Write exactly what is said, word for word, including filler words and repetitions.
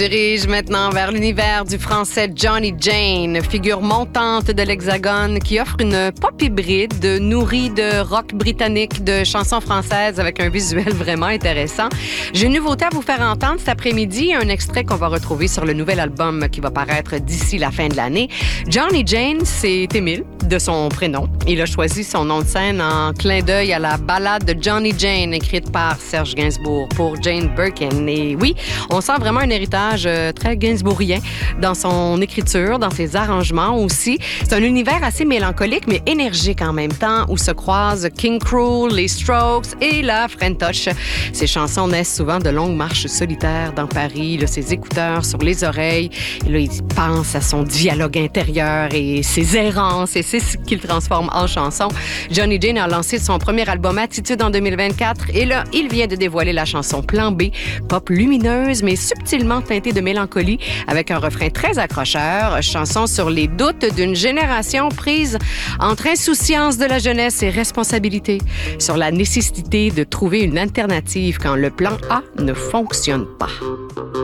Dirige maintenant vers l'univers du français Johnny Jane, figure montante de l'Hexagone qui offre une pop hybride nourrie de rock britannique, de chansons françaises avec un visuel vraiment intéressant. J'ai une nouveauté à vous faire entendre cet après-midi, un extrait qu'on va retrouver sur le nouvel album qui va paraître d'ici la fin de l'année. Johnny Jane, c'est Émile, de son prénom. Il a choisi son nom de scène en clin d'œil à la ballade de Johnny Jane, écrite par Serge Gainsbourg pour Jane Birkin. Et oui, on sent vraiment un héritage très gainsbourgien dans son écriture, dans ses arrangements aussi. C'est un univers assez mélancolique, mais énergique en même temps, où se croisent King Krul, les Strokes et la Frentosh. Ces chansons naissent souvent de longues marches solitaires dans Paris, là, ses écouteurs sur les oreilles. Et là, il pense à son dialogue intérieur et ses errances, et c'est ce qu'il transforme en chanson. Johnny Jane a lancé son premier album Attitude en deux mille vingt-quatre, et là, il vient de dévoiler la chanson Plan B, pop lumineuse, mais subtilement teintée de mélancolie, avec un refrain très accrocheur, chanson sur les doutes d'une génération prise entre insouciance de la jeunesse et responsabilité, sur la nécessité de trouver une alternative quand le plan A ne fonctionne pas.